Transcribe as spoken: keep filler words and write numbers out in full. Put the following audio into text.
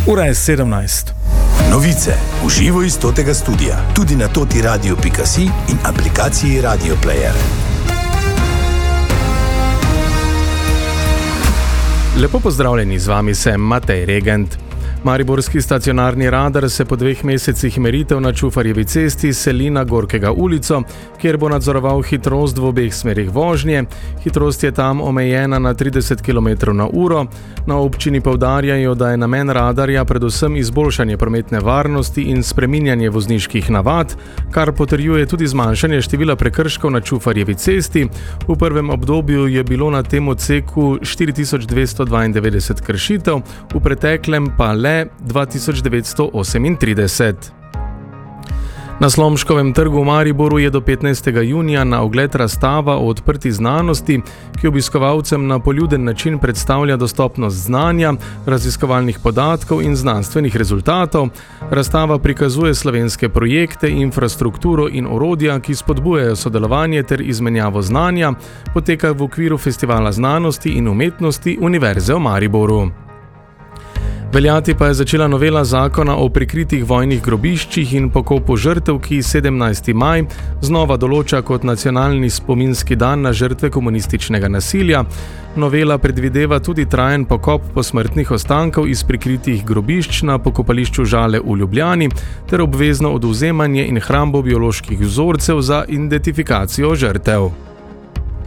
Ura je sedemnajst. Novice v živo iz totega studia, tudi na toti radio pika si in aplikaciji Radio Player. Lepo pozdravljeni, z vami sem Matej Regent. Mariborski stacionarni radar se po dveh mesecih meritev na Čufarjevi cesti seli na Gorkega ulico, kjer bo nadzoroval hitrost v obeh smerih vožnje. Hitrost je tam omejena na trideset kilometrov na uro. Na občini poudarjajo, da je namen radarja predvsem izboljšanje prometne varnosti in spreminjanje vozniških navad, kar potrjuje tudi zmanjšanje števila prekrškov na Čufarjevi cesti. V prvem obdobju je bilo na tem odseku štiri tisoč dvesto dvaindevetdeset kršitev, v preteklem pa le dva tisoč devetsto osemintrideset. Na Slomškovem trgu v Mariboru je do petnajstega junija na ogled razstava o odprti znanosti, ki obiskovalcem na poljuden način predstavlja dostopnost znanja, raziskovalnih podatkov in znanstvenih rezultatov. Razstava prikazuje slovenske projekte, infrastrukturo in orodja, ki spodbujajo sodelovanje ter izmenjavo znanja, poteka v okviru Festivala znanosti in umetnosti Univerze v Mariboru. Veljati pa je začela novela zakona o prikritih vojnih grobiščih in pokopu žrtev, ki sedemnajsti maj znova določa kot nacionalni spominski dan na žrtve komunističnega nasilja. Novela predvideva tudi trajen pokop posmrtnih ostankov iz prikritih grobišč na pokopališču Žale v Ljubljani ter obvezno odvzemanje in hrambo bioloških vzorcev za identifikacijo žrtev.